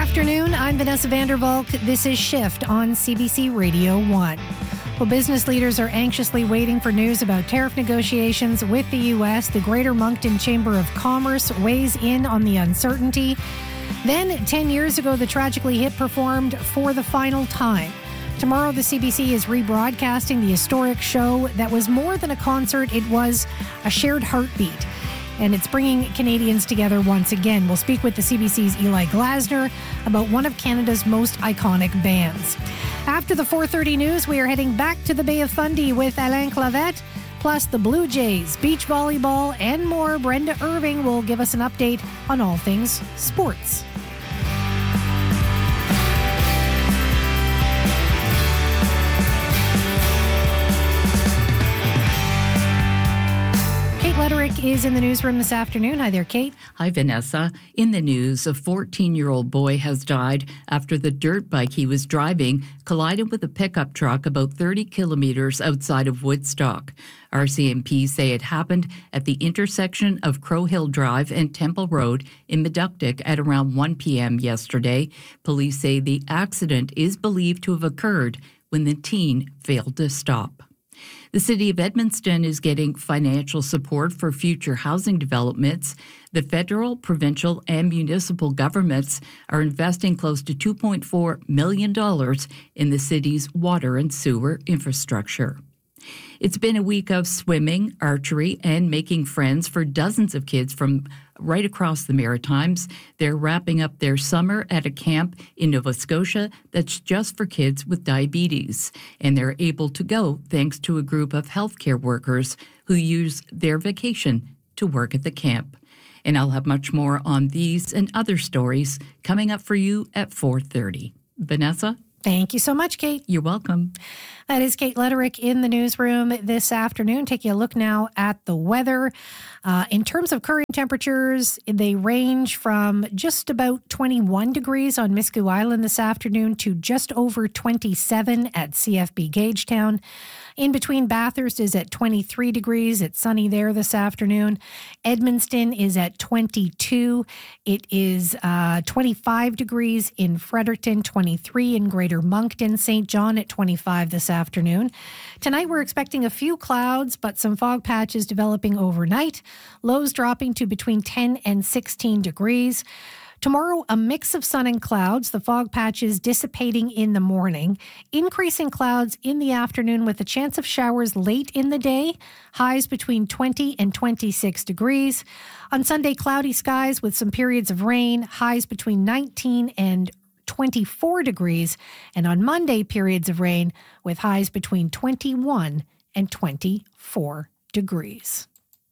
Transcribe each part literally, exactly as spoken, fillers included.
afternoon. I'm Vanessa Vandervalk. This is Shift on C B C Radio one. Well, business leaders are anxiously waiting for news about tariff negotiations with the U S. The Greater Moncton Chamber of Commerce weighs in on the uncertainty. Then, ten years ago, the Tragically Hip performed for the final time. Tomorrow, the C B C is rebroadcasting the historic show that was more than a concert. It was a shared heartbeat. And it's bringing Canadians together once again. We'll speak with the C B C's Eli Glasner about one of Canada's most iconic bands. After the four thirty news, we are heading back to the Bay of Fundy with Alain Clavette, plus the Blue Jays, beach volleyball, and more. Brenda Irving will give us an update on all things sports. Lederick is in the newsroom this afternoon. Hi there, Kate. Hi, Vanessa. In the news, a fourteen-year-old boy has died after the dirt bike he was driving collided with a pickup truck about thirty kilometers outside of Woodstock. R C M P say it happened at the intersection of Crow Hill Drive and Temple Road in Meductic at around one p.m. yesterday. Police say the accident is believed to have occurred when the teen failed to stop. The City of Edmundston is getting financial support for future housing developments. The federal, provincial, and municipal governments are investing close to two point four million dollars in the city's water and sewer infrastructure. It's been a week of swimming, archery, and making friends for dozens of kids from right across the Maritimes. They're wrapping up their summer at a camp in Nova Scotia that's just for kids with diabetes. And they're able to go thanks to a group of healthcare workers who use their vacation to work at the camp. And I'll have much more on these and other stories coming up for you at four thirty. Vanessa? Thank you so much, Kate. You're welcome. That is Kate Lederick in the newsroom this afternoon. Taking a look now at the weather. Uh, in terms of current temperatures, they range from just about twenty-one degrees on Miscou Island this afternoon to just over twenty-seven at C F B Gagetown. In between, Bathurst is at twenty-three degrees. It's sunny there this afternoon. Edmundston is at twenty-two. It is uh, twenty-five degrees in Fredericton, twenty-three in Greater Moncton, Saint John at twenty-five this afternoon. Tonight, we're expecting a few clouds, but some fog patches developing overnight. Lows dropping to between ten and sixteen degrees. Tomorrow, a mix of sun and clouds, the fog patches dissipating in the morning, increasing clouds in the afternoon with a chance of showers late in the day, highs between twenty and twenty-six degrees. On Sunday, cloudy skies with some periods of rain, highs between nineteen and twenty-four degrees, and on Monday, periods of rain with highs between twenty-one and twenty-four degrees.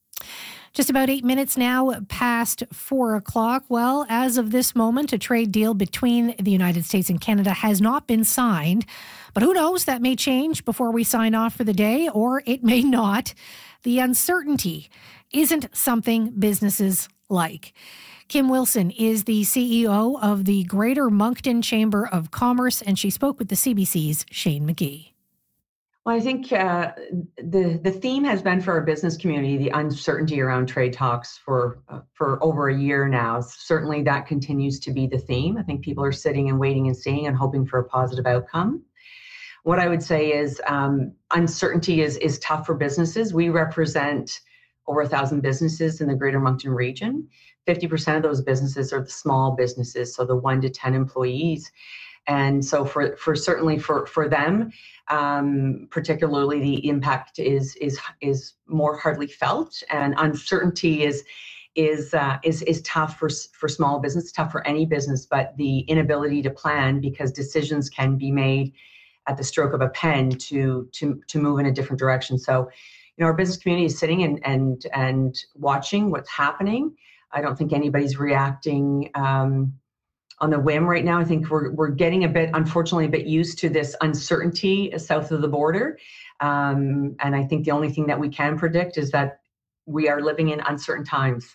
Just about eight minutes now past four o'clock. Well, as of this moment, a trade deal between the United States and Canada has not been signed. But who knows, that may change before we sign off for the day, or it may not. The uncertainty isn't something businesses like. Kim Wilson is the C E O of the Greater Moncton Chamber of Commerce, and she spoke with the C B C's Shane McGee. Well, I think uh, the the theme has been for our business community the uncertainty around trade talks for uh, for over a year now. Certainly, that continues to be the theme. I think people are sitting and waiting and seeing and hoping for a positive outcome. What I would say is um, uncertainty is is tough for businesses. We represent over a thousand businesses in the Greater Moncton region. fifty percent of those businesses are the small businesses, so the one to ten employees. And so for, for certainly for, for them, um, particularly the impact is is is more hardly felt, and uncertainty is is uh, is is tough for for small business, tough for any business. But the inability to plan, because decisions can be made at the stroke of a pen to to to move in a different direction. So, you know, our business community is sitting and and and watching what's happening. I don't think anybody's reacting Um, on the whim right now. I think we're we're getting a bit, unfortunately, a bit used to this uncertainty south of the border. Um, and I think the only thing that we can predict is that we are living in uncertain times.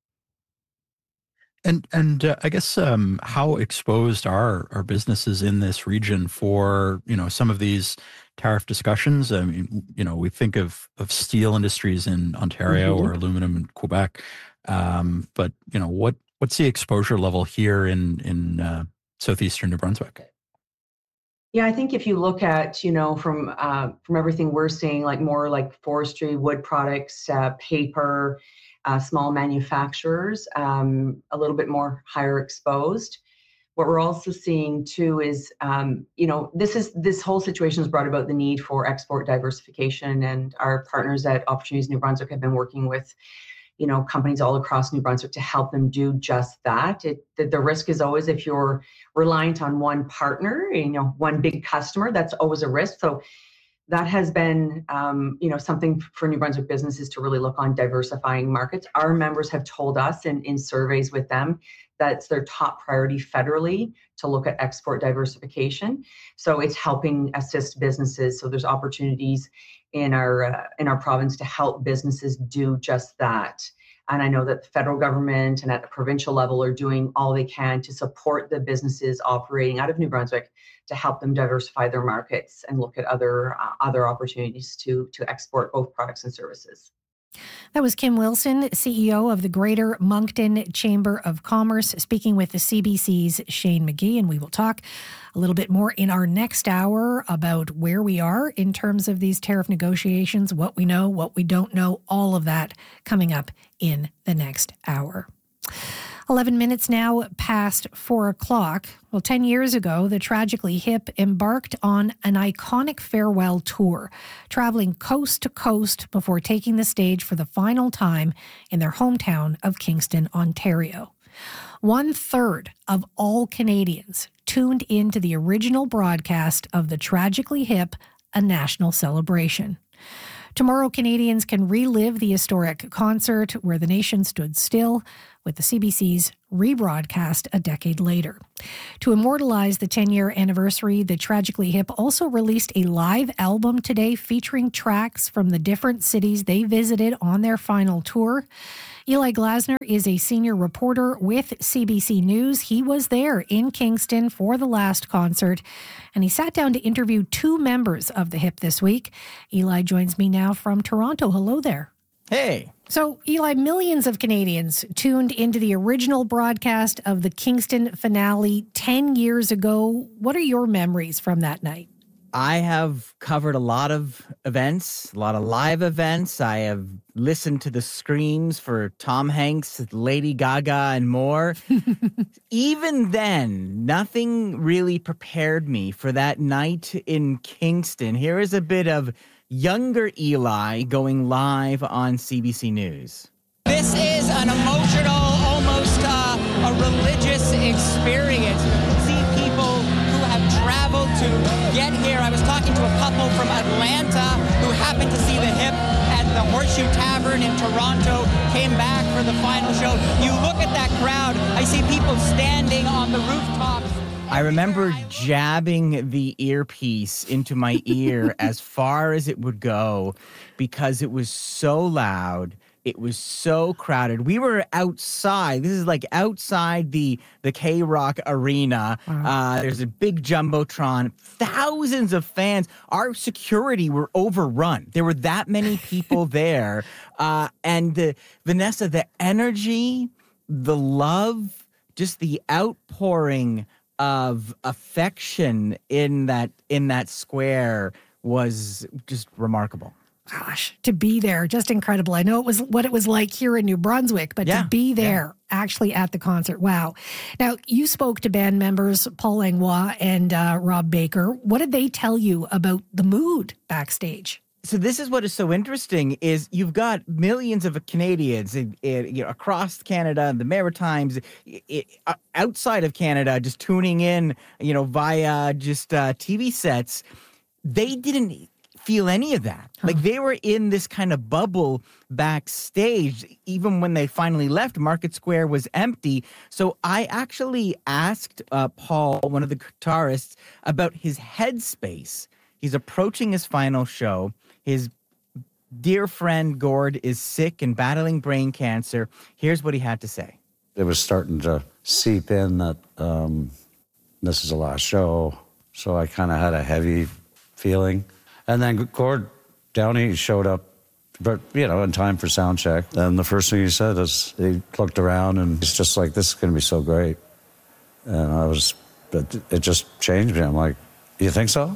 And and uh, I guess um, how exposed are our businesses in this region for, you know, some of these tariff discussions? I mean, you know, we think of of steel industries in Ontario mm-hmm. or aluminum in Quebec, um, but you know, what what's the exposure level here in in uh, southeastern New Brunswick? Yeah, I think if you look at, you know, from uh, from everything we're seeing, like more like forestry, wood products, uh, paper, uh, small manufacturers, um, a little bit more higher exposed. What we're also seeing too is, um, you know, this is this whole situation has brought about the need for export diversification, and our partners at Opportunities New Brunswick have been working with, you know, companies all across New Brunswick to help them do just that. It, the, the risk is always if you're reliant on one partner, you know, one big customer, that's always a risk. So that has been, um, you know, something for New Brunswick businesses to really look on diversifying markets. Our members have told us in, in surveys with them that's their top priority federally to look at export diversification. So it's helping assist businesses. So there's opportunities in our uh, in our province to help businesses do just that. And I know that the federal government and at the provincial level are doing all they can to support the businesses operating out of New Brunswick to help them diversify their markets and look at other uh, other opportunities to to export both products and services. That was Kim Wilson, C E O of the Greater Moncton Chamber of Commerce, speaking with the C B C's Shane McGee. And we will talk a little bit more in our next hour about where we are in terms of these tariff negotiations, what we know, what we don't know, all of that coming up in the next hour. eleven minutes now past four o'clock. Well, ten years ago, the Tragically Hip embarked on an iconic farewell tour, traveling coast to coast before taking the stage for the final time in their hometown of Kingston, Ontario. One third of all Canadians tuned into the original broadcast of the Tragically Hip, a national celebration. Tomorrow, Canadians can relive the historic concert where the nation stood still with the C B C's rebroadcast a decade later. To immortalize the ten-year anniversary, the Tragically Hip also released a live album today featuring tracks from the different cities they visited on their final tour. Eli Glasner is a senior reporter with C B C News. He was there in Kingston for the last concert, and he sat down to interview two members of the Hip this week. Eli joins me now from Toronto. Hello there. Hey. So, Eli, millions of Canadians tuned into the original broadcast of the Kingston finale ten years ago. What are your memories from that night? I have covered a lot of events, a lot of live events. I have listened to the screams for Tom Hanks, Lady Gaga, and more. Even then, nothing really prepared me for that night in Kingston. Here is a bit of younger Eli going live on C B C News. This is an emotional, almost uh, a religious experience. See people who have traveled to get here. I was talking to a couple from Atlanta who happened to see the Hip at the Horseshoe Tavern in Toronto, came back for the final show. You look at that crowd, I see people standing on the rooftops. I remember jabbing the earpiece into my ear as far as it would go because it was so loud. It was so crowded. We were outside. This is like outside the, the K-Rock Arena. Uh, there's a big Jumbotron. Thousands of fans. Our security were overrun. There were that many people there. Uh, and the, Vanessa, the energy, the love, just the outpouring of affection in that in that square was just remarkable. Gosh, to be there, just incredible. I know it was what it was like here in New Brunswick, but yeah, to be there yeah. actually at the concert, wow. Now, you spoke to band members Paul Langlois and uh, Rob Baker. What did they tell you about the mood backstage? So this is what is so interesting is you've got millions of Canadians in, in, you know, across Canada, the Maritimes, it, uh, outside of Canada, just tuning in, you know, via just uh, T V sets. They didn't feel any of that. Huh. Like they were in this kind of bubble backstage. Even when they finally left, Market Square was empty. So I actually asked uh, Paul, one of the guitarists, about his headspace. He's approaching his final show. His dear friend Gord is sick and battling brain cancer. Here's what he had to say. It was starting to seep in that um, this is the last show, so I kind of had a heavy feeling. And then Gord Downey showed up, but you know, in time for sound check. And the first thing he said is he looked around and he's just like, "This is going to be so great." And I was but it just changed me. I'm like, you think so?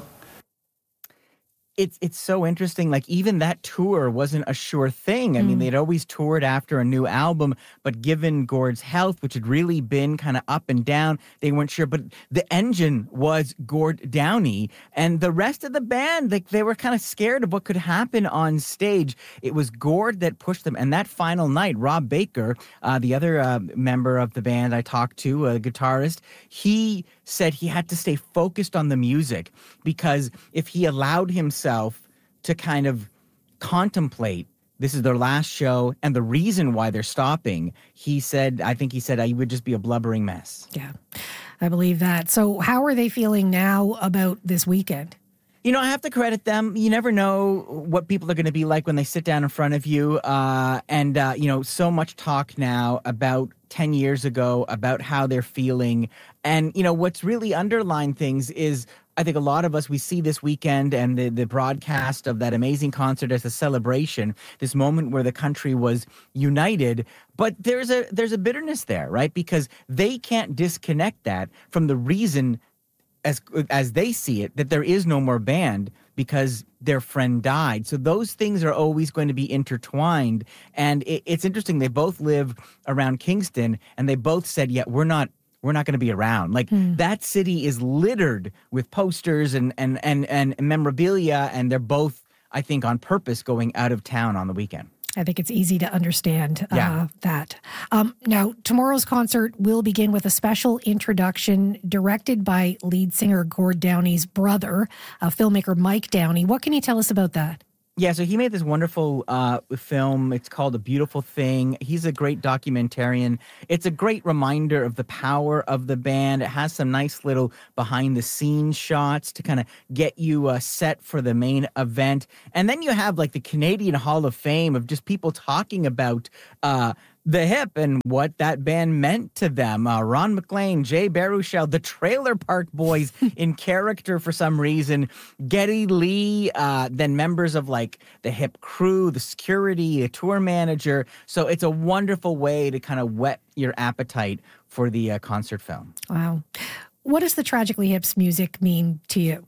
It's it's so interesting. Like, even that tour wasn't a sure thing. I mean, Mm. they'd always toured after a new album, but given Gord's health, which had really been kind of up and down, they weren't sure. But the engine was Gord Downie, and the rest of the band, like, they were kind of scared of what could happen on stage. It was Gord that pushed them. And that final night, Rob Baker, uh, the other uh, member of the band I talked to, a guitarist, he said he had to stay focused on the music, because if he allowed himself to kind of contemplate this is their last show and the reason why they're stopping, he said, I think he said, I would just be a blubbering mess. Yeah, I believe that. So how are they feeling now about this weekend? You know, I have to credit them. You never know what people are going to be like when they sit down in front of you. Uh, and, uh, you know, so much talk now about ten years ago, about how they're feeling. And, you know, what's really underlying things is, I think a lot of us, we see this weekend and the, the broadcast of that amazing concert as a celebration, this moment where the country was united. But there's a there's a bitterness there, right? Because they can't disconnect that from the reason, as as they see it, that there is no more band because their friend died. So those things are always going to be intertwined. And it, it's interesting. They both live around Kingston, and they both said, yeah, we're not we're not going to be around. Like, hmm. that city is littered with posters and, and, and, and memorabilia, and they're both, I think, on purpose going out of town on the weekend. I think it's easy to understand uh, yeah. that. Um, now, tomorrow's concert will begin with a special introduction directed by lead singer Gord Downie's brother, uh, filmmaker Mike Downie. What can you tell us about that? Yeah, so he made this wonderful uh, film. It's called A Beautiful Thing. He's a great documentarian. It's a great reminder of the power of the band. It has some nice little behind-the-scenes shots to kind of get you uh, set for the main event. And then you have, like, the Canadian Hall of Fame of just people talking about uh, the Hip and what that band meant to them. Uh, Ron McLean, Jay Baruchel, the Trailer Park Boys in character for some reason, Geddy Lee, uh, then members of like the Hip crew, the security, a tour manager. So it's a wonderful way to kind of whet your appetite for the uh, concert film. Wow. What does the Tragically Hip's music mean to you?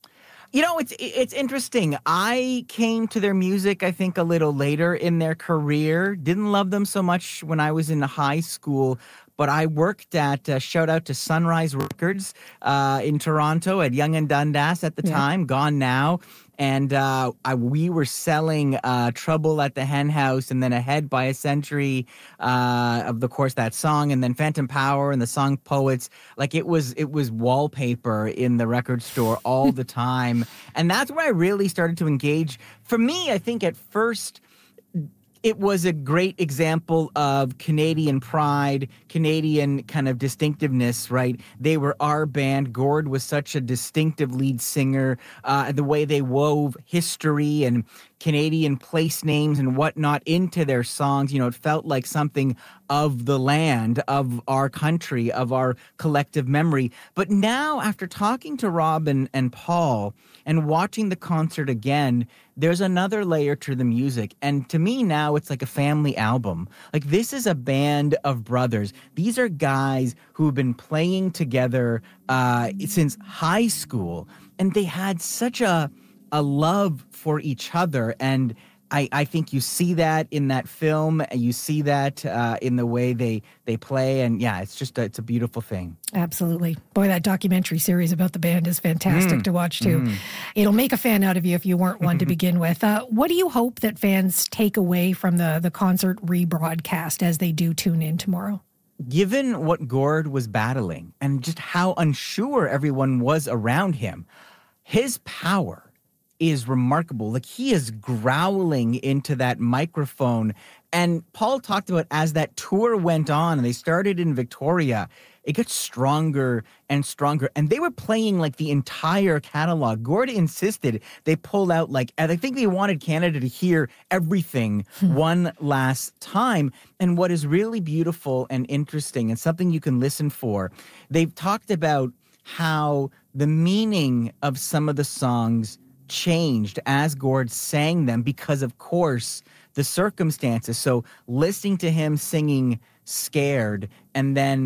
You know, it's it's interesting. I came to their music, I think, a little later in their career. Didn't love them so much when I was in high school, but I worked at, uh, shout out to Sunrise Records uh, in Toronto at Yonge and Dundas at the yeah. time, gone now. And uh, I, we were selling uh, Trouble at the Hen House, and then Ahead by a Century, uh, of the course, that song, and then Phantom Power and the song Poets. Like, it was it was wallpaper in the record store all the time. And that's where I really started to engage. For me, I think at first, it was a great example of Canadian pride, Canadian kind of distinctiveness, right? They were our band. Gord was such a distinctive lead singer. Uh, the way they wove history and Canadian place names and whatnot into their songs, you know, it felt like something of the land, of our country, of our collective memory. But now, after talking to Rob and, and Paul and watching the concert again, there's another layer to the music. And to me now, it's like a family album. Like, this is a band of brothers. These are guys who have been playing together uh, since high school. And they had such a a love for each other. And I, I think you see that in that film, and you see that uh, in the way they they play. And yeah, it's just a, it's a beautiful thing. Absolutely. Boy, that documentary series about the band is fantastic mm. to watch too. Mm. It'll make a fan out of you if you weren't one to begin with. Uh, what do you hope that fans take away from the, the concert rebroadcast as they do tune in tomorrow? Given what Gord was battling and just how unsure everyone was around him, his power is remarkable. Like, he is growling into that microphone. And Paul talked about, as that tour went on and they started in Victoria, it got stronger and stronger. And they were playing like the entire catalog. Gord insisted they pull out, like, I think they wanted Canada to hear everything hmm. one last time. And what is really beautiful and interesting, and something you can listen for, they've talked about how the meaning of some of the songs changed as Gord sang them because, of course, the circumstances. So listening to him singing Scared, and then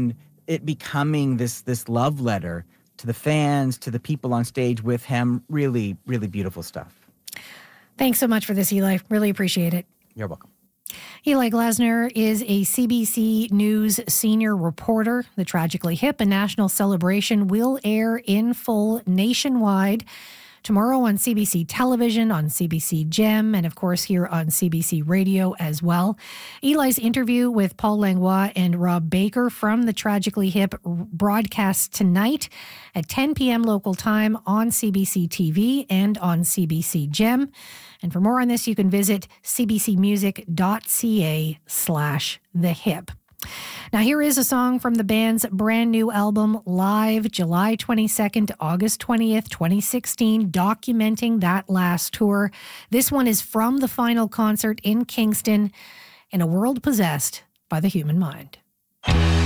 it becoming this this love letter to the fans, to the people on stage with him. Really, really beautiful stuff. Thanks so much for this, Eli. Really appreciate it. You're welcome. Eli Glasner is a C B C News senior reporter. The Tragically Hip, a national celebration, will air in full nationwide tomorrow on C B C Television, on C B C Gem, and of course here on C B C Radio as well. Eli's interview with Paul Langlois and Rob Baker from the Tragically Hip broadcast tonight at ten p.m. local time on C B C T V and on C B C Gem. And for more on this, you can visit cbcmusic.ca slash the hip. Now, here is a song from the band's brand new album, Live, July twenty-second to August twentieth, twenty sixteen, documenting that last tour. This one is from the final concert in Kingston, in a world possessed by the human mind.